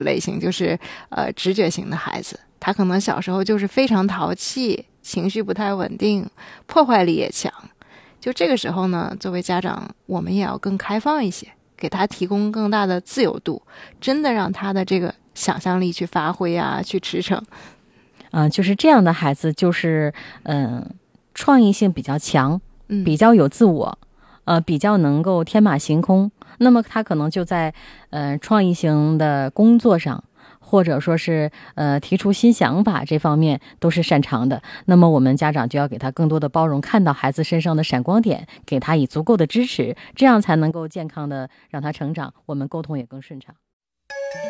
类型，就是直觉型的孩子，他可能小时候就是非常淘气，情绪不太稳定，破坏力也强。就这个时候呢，作为家长，我们也要更开放一些，给他提供更大的自由度，真的让他的这个想象力去发挥啊，去驰骋。 就是这样的孩子，就是创意性比较强，比较有自我，比较能够天马行空。那么他可能就在创意型的工作上，或者说是提出新想法这方面都是擅长的。那么我们家长就要给他更多的包容，看到孩子身上的闪光点，给他以足够的支持，这样才能够健康的让他成长，我们沟通也更顺畅。